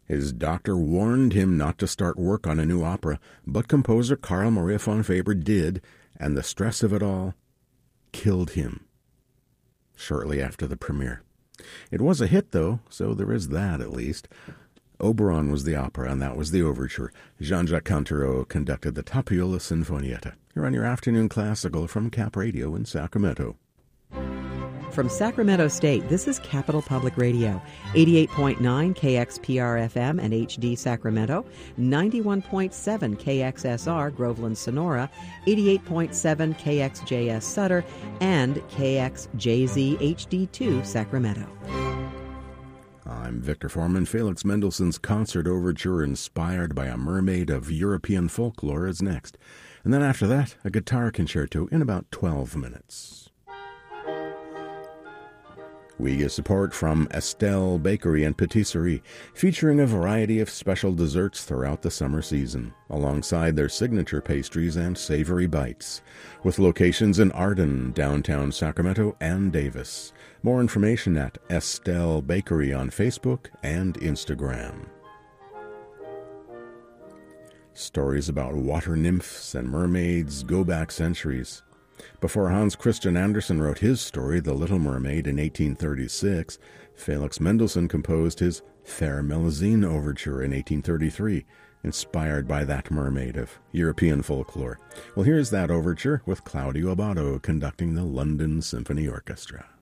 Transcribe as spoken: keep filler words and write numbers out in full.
His doctor warned him not to start work on a new opera, but composer Carl Maria von Weber did, and the stress of it all killed him shortly after the premiere. It was a hit, though, so there is that at least. Oberon was the opera, and that was the overture. Jean-Jacques Cantereau conducted the Tapiola Sinfonietta. You're on your afternoon classical from Cap Radio in Sacramento. From Sacramento State, this is Capital Public Radio, eighty-eight point nine K X P R F M and H D Sacramento, ninety-one point seven K X S R Groveland Sonora, eighty-eight point seven K X J S Sutter, and K X J Z H D two Sacramento. I'm Victor Foreman. Felix Mendelssohn's Concert Overture, inspired by a mermaid of European folklore, is next. And then after that, a guitar concerto in about twelve minutes. We get support from Estelle Bakery and Patisserie, featuring a variety of special desserts throughout the summer season, alongside their signature pastries and savory bites, with locations in Arden, downtown Sacramento, and Davis. More information at Estelle Bakery on Facebook and Instagram. Stories about water nymphs and mermaids go back centuries. Before Hans Christian Andersen wrote his story, The Little Mermaid, in eighteen thirty-six, Felix Mendelssohn composed his Fair Melusine Overture in eighteen thirty-three, inspired by that mermaid of European folklore. Well, here's that overture with Claudio Abbado conducting the London Symphony Orchestra.